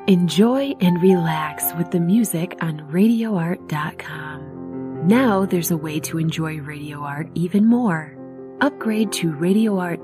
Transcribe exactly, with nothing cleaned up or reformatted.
Enjoy and relax with the music on radio art dot com. Now there's a way to enjoy Radio Art even more. Upgrade to radio art